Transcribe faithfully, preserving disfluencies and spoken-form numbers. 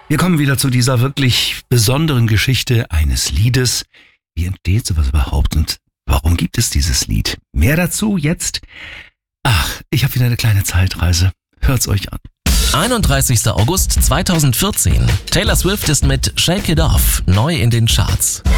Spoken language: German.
Wir kommen wieder zu dieser wirklich besonderen Geschichte eines Liedes. Wie entsteht sowas überhaupt und warum gibt es dieses Lied? Mehr dazu jetzt. Ach, ich habe wieder eine kleine Zeitreise. Hört's euch an. einunddreißigster August zweitausendvierzehn. Taylor Swift ist mit Shake It Off neu in den Charts.